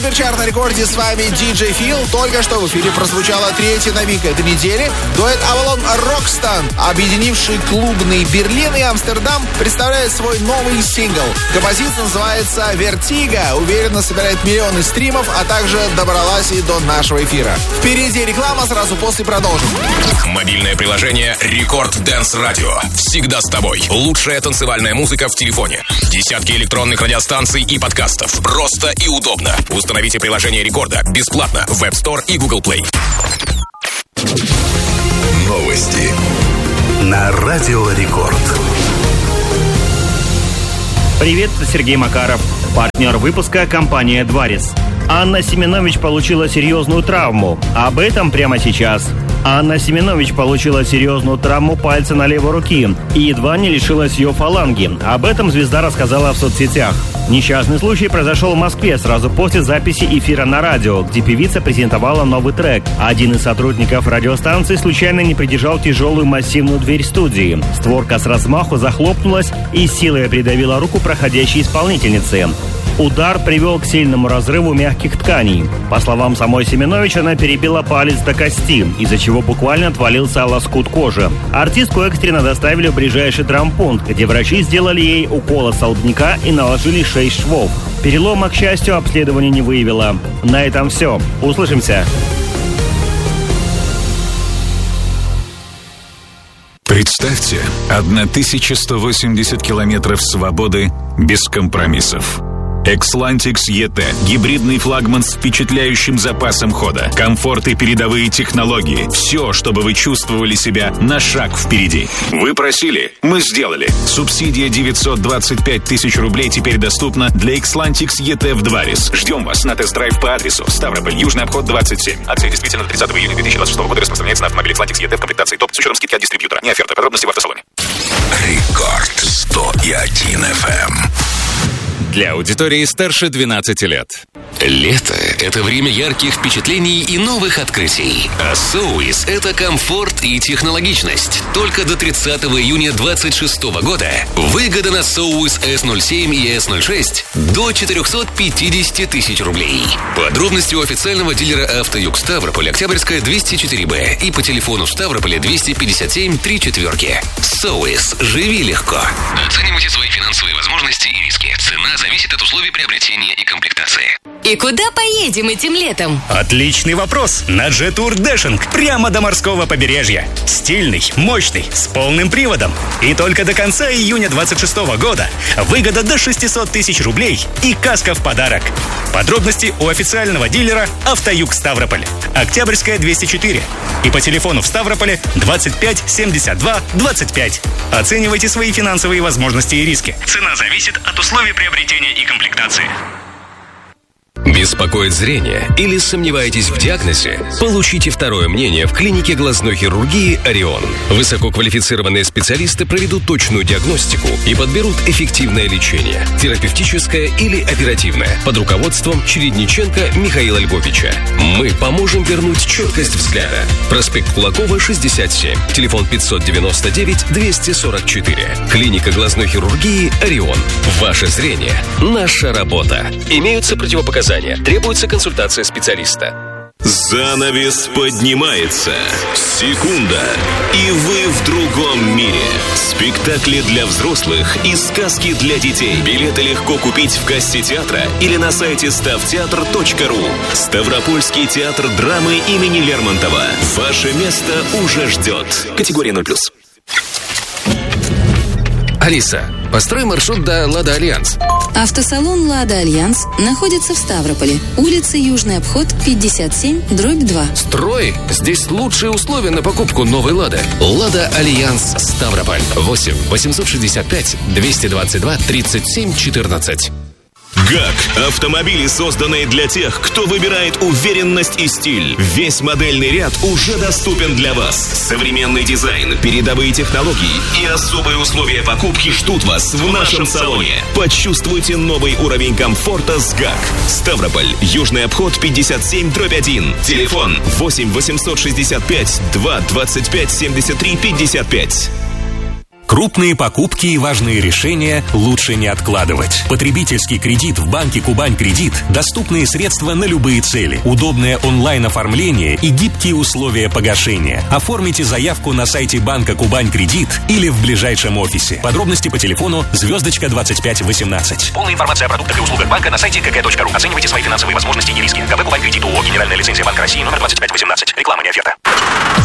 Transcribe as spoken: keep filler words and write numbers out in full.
Чарт на рекорде, с вами диджей Фил. Только что в эфире прозвучала третья новинка этой недели. Дуэт Avalon Rockstan, объединивший клубный Берлин и Амстердам, представляет свой новый сингл. Композиция называется «Vertigo». Уверенно собирает миллионы стримов, а также добралась и до нашего эфира. Впереди реклама, сразу после продолжим. Мобильное приложение Рекорд Дэнс Радио. Всегда с тобой. Лучшая танцевальная музыка в телефоне. Десятки электронных радиостанций и подкастов. Просто и удобно. Установите приложение Рекорда бесплатно в App Store и Google Play. Новости на Радио Рекорд. Привет, Сергей Макаров. Партнер выпуска — компания «Дварис». Анна Семенович получила серьезную травму. Об этом прямо сейчас. Анна Семенович получила серьезную травму пальца на левой руке и едва не лишилась ее фаланги. Об этом звезда рассказала в соцсетях. Несчастный случай произошел в Москве сразу после записи эфира на радио, где певица презентовала новый трек. Один из сотрудников радиостанции случайно не придержал тяжелую массивную дверь студии. Створка с размаху захлопнулась и силой придавила руку проходящей исполнительницы. Удар привел к сильному разрыву мягких тканей. По словам самой Семенович, она перебила палец до кости, из-за чего буквально отвалился лоскут кожи. Артистку экстренно доставили в ближайший травмпункт, где врачи сделали ей укол столбняка и наложили шесть швов. Перелома, к счастью, обследование не выявило. На этом все. Услышимся. Представьте, тысяча сто восемьдесят километров свободы без компромиссов. Xlantix и ти – гибридный флагман с впечатляющим запасом хода, комфорт и передовые технологии. Все, чтобы вы чувствовали себя на шаг впереди. Вы просили, мы сделали. Субсидия девятьсот двадцать пять тысяч рублей теперь доступна для Xlantix и ти в Дварис. Ждем вас на тест-драйв по адресу Ставрополь, Южный обход, двадцать семь. Акция действительно до тридцатого июня две тысячи двадцать шестого года. Распространяется на автомобиль Xlantix и ти в комплектации топ с учетом скидки от дистрибьютора. Не оферта. Подробности в автосалоне. Рекорд сто один эф эм. Для аудитории старше двенадцати лет. Лето – это время ярких впечатлений и новых открытий. А Соуис – это комфорт и технологичность. Только до тридцатого июня двадцать шестого года выгода на Соуис эс ноль семь и эс ноль шесть до четыреста пятьдесят тысяч рублей. Подробности у официального дилера «Автоюг» Ставрополь, Октябрьская, двести четыре бэ и по телефону в Ставрополе двести пятьдесят семь три четверки. Соуис. Живи легко. Оценивайте свои финансовые возможности и риски. Цена зависит от условий приобретения и комплектации. И куда поедем этим летом? Отличный вопрос. На Jet-Tour Dashing. Прямо до морского побережья. Стильный, мощный, с полным приводом. И только до конца июня двадцать шестого года выгода до шестьсот тысяч рублей и каска в подарок. Подробности у официального дилера «Автоюг» Ставрополь. Октябрьская, двести четыре. И по телефону в Ставрополе двадцать пять семьдесят два двадцать пять. Оценивайте свои финансовые возможности и риски. Цена зависит от условий приобретения и комплектации. Беспокоит зрение или сомневаетесь в диагнозе? Получите второе мнение в клинике глазной хирургии «Орион». Высококвалифицированные специалисты проведут точную диагностику и подберут эффективное лечение, терапевтическое или оперативное, под руководством Чередниченко Михаила Львовича. Мы поможем вернуть четкость взгляда. Проспект Кулакова, шестьдесят семь. Телефон пятьсот девяносто девять двести сорок четыре. Клиника глазной хирургии «Орион». Ваше зрение – наша работа. Имеются противопоказания. Требуется консультация специалиста. Занавес поднимается. Секунда, и вы в другом мире. Спектакли для взрослых и сказки для детей. Билеты легко купить в кассе театра или на сайте ставтеатр точка ру. Ставропольский театр драмы имени Лермонтова. Ваше место уже ждет. Категория ноль плюс. Алиса, построй маршрут до «Лада Альянс». Автосалон «Лада Альянс» находится в Ставрополе. Улица Южный обход, пятьдесят семь, дробь два. Строй! Здесь лучшие условия на покупку новой «Лады». «Лада Альянс» Ставрополь. восемь восемьсот шестьдесят пять двести двадцать два тридцать семь четырнадцать. ГАК. Автомобили, созданные для тех, кто выбирает уверенность и стиль. Весь модельный ряд уже доступен для вас. Современный дизайн, передовые технологии и особые условия покупки ждут вас в нашем салоне. Почувствуйте новый уровень комфорта с ГАК. Ставрополь. Южный обход, пятьдесят семь дробь один. Телефон восемь восемьсот шестьдесят пять два двадцать пять семьдесят три пятьдесят пять. Крупные покупки и важные решения лучше не откладывать. Потребительский кредит в банке «Кубань Кредит» – доступные средства на любые цели, удобное онлайн-оформление и гибкие условия погашения. Оформите заявку на сайте банка «Кубань Кредит» или в ближайшем офисе. Подробности по телефону звездочка двадцать пять восемнадцать. Полная информация о продуктах и услугах банка на сайте ка ка точка ру. Оценивайте свои финансовые возможности и риски. КБ «Кубань Кредит» ООО. Генеральная лицензия Банка России номер двадцать пять восемнадцать. Реклама не оферта.